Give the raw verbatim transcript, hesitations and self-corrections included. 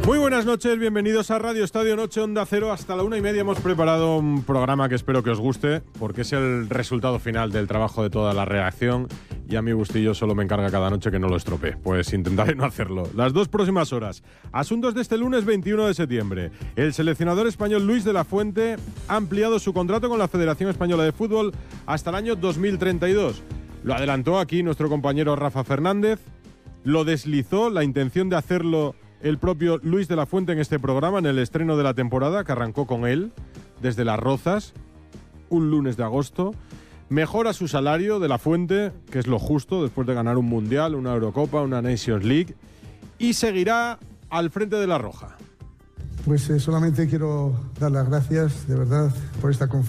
Muy buenas noches, bienvenidos a Radio Estadio Noche Onda Cero. Hasta la una y media hemos preparado un programa que espero que os guste, porque es el resultado final del trabajo de toda la redacción y a mi gustillo solo me encarga cada noche que no lo estropee. Pues intentaré no hacerlo. Las dos próximas horas. Asuntos de este lunes veintiuno de septiembre. El seleccionador español Luis de la Fuente ha ampliado su contrato con la Federación Española de Fútbol hasta el año dos mil treinta y dos. Lo adelantó aquí nuestro compañero Rafa Fernández. Lo deslizó la intención de hacerlo el propio Luis de la Fuente en este programa, en el estreno de la temporada, que arrancó con él, desde Las Rozas, un lunes de agosto. Mejora su salario de la Fuente, que es lo justo, después de ganar un Mundial, una Eurocopa, una Nations League, y seguirá al frente de La Roja. Pues eh, solamente quiero dar las gracias, de verdad, por esta confianza.